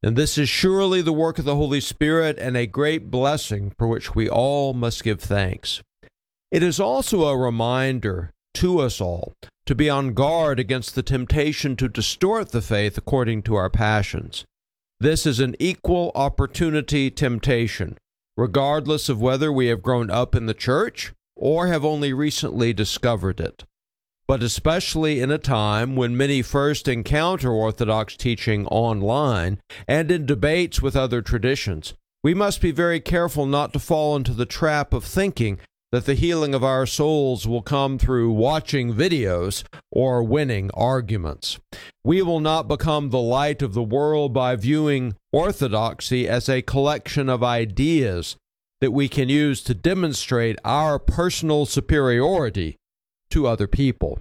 And this is surely the work of the Holy Spirit and a great blessing for which we all must give thanks. It is also a reminder to us all to be on guard against the temptation to distort the faith according to our passions. This is an equal opportunity temptation, regardless of whether we have grown up in the church or have only recently discovered it. But especially in a time when many first encounter Orthodox teaching online and in debates with other traditions, we must be very careful not to fall into the trap of thinking that the healing of our souls will come through watching videos or winning arguments. We will not become the light of the world by viewing orthodoxy as a collection of ideas that we can use to demonstrate our personal superiority to other people.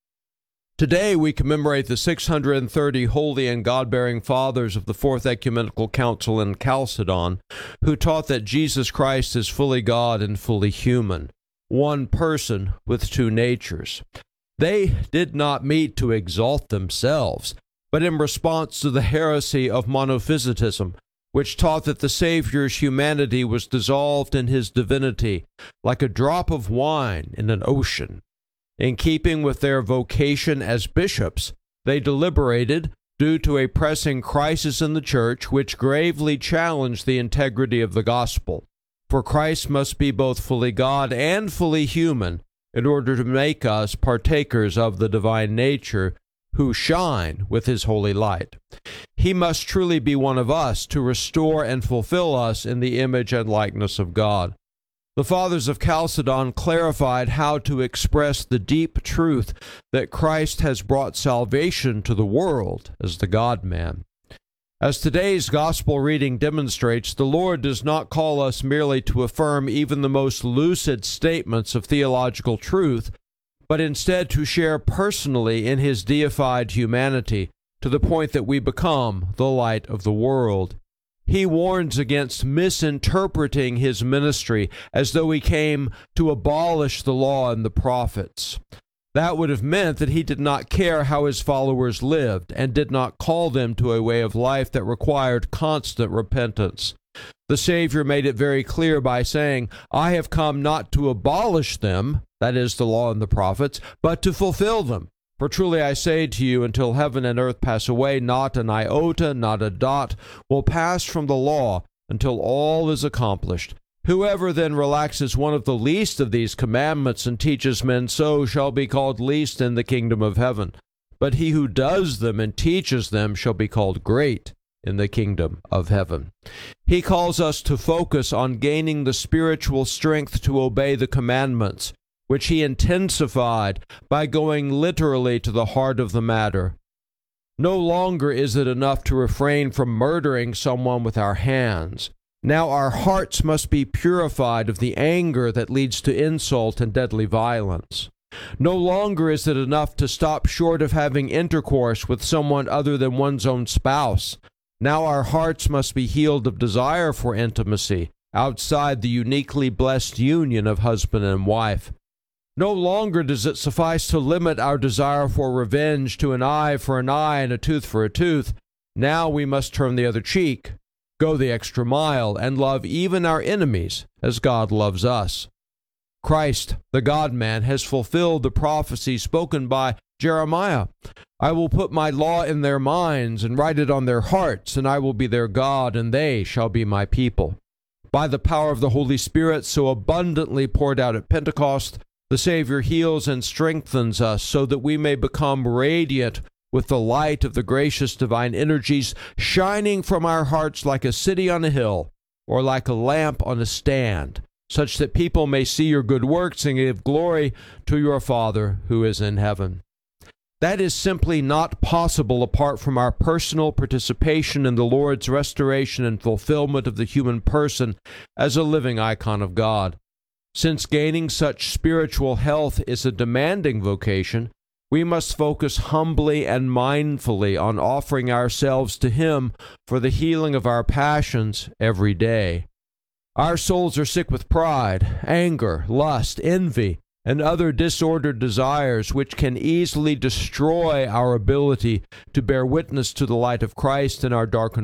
Today we commemorate the 630 holy and God-bearing fathers of the Fourth Ecumenical Council in Chalcedon, who taught that Jesus Christ is fully God and fully human, one person with two natures. They did not meet to exalt themselves, but in response to the heresy of monophysitism, which taught that the Savior's humanity was dissolved in his divinity like a drop of wine in an ocean. In keeping with their vocation as bishops, they deliberated, due to a pressing crisis in the Church which gravely challenged the integrity of the gospel. For Christ must be both fully God and fully human in order to make us partakers of the divine nature, who shine with his holy light. He must truly be one of us to restore and fulfill us in the image and likeness of God. The Fathers of Chalcedon clarified how to express the deep truth that Christ has brought salvation to the world as the God-man. As today's gospel reading demonstrates, the Lord does not call us merely to affirm even the most lucid statements of theological truth, but instead to share personally in his deified humanity to the point that we become the light of the world. He warns against misinterpreting his ministry as though he came to abolish the law and the prophets. That would have meant that he did not care how his followers lived and did not call them to a way of life that required constant repentance. The Savior made it very clear by saying, "I have come not to abolish them," that is, the law and the prophets, "but to fulfill them. For truly I say to you, until heaven and earth pass away, not an iota, not a dot, will pass from the law until all is accomplished. Whoever then relaxes one of the least of these commandments and teaches men so shall be called least in the kingdom of heaven. But he who does them and teaches them shall be called great in the kingdom of heaven." He calls us to focus on gaining the spiritual strength to obey the commandments, which he intensified by going literally to the heart of the matter. No longer is it enough to refrain from murdering someone with our hands. Now our hearts must be purified of the anger that leads to insult and deadly violence. No longer is it enough to stop short of having intercourse with someone other than one's own spouse. Now our hearts must be healed of desire for intimacy outside the uniquely blessed union of husband and wife. No longer does it suffice to limit our desire for revenge to an eye for an eye and a tooth for a tooth. Now we must turn the other cheek, go the extra mile, and love even our enemies as God loves us. Christ, the God-man, has fulfilled the prophecy spoken by Jeremiah. "I will put my law in their minds and write it on their hearts, and I will be their God, and they shall be my people." By the power of the Holy Spirit so abundantly poured out at Pentecost, the Savior heals and strengthens us so that we may become radiant with the light of the gracious divine energies shining from our hearts like a city on a hill or like a lamp on a stand, such that people may see your good works and give glory to your Father who is in heaven. That is simply not possible apart from our personal participation in the Lord's restoration and fulfillment of the human person as a living icon of God. Since gaining such spiritual health is a demanding vocation, we must focus humbly and mindfully on offering ourselves to Him for the healing of our passions every day. Our souls are sick with pride, anger, lust, envy, and other disordered desires which can easily destroy our ability to bear witness to the light of Christ in our darkened